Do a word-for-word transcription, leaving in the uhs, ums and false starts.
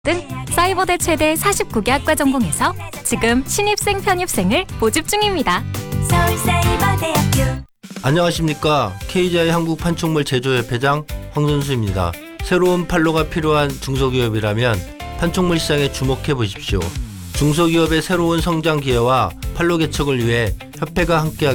등 사이버대 최대 사십구 개 학과 전공에서 지금 신입생 편입생을 모집 중입니다. 서울사이버대학교. 안녕하십니까. 케이지아이 한국판촉물 제조협회장 황선수입니다. 새로운 판로가 필요한 중소기업이라면 판촉물 시장에 주목해 보십시오. 중소기업의 새로운 성장 기회와 판로 개척을 위해 협회가 함께하겠습니다.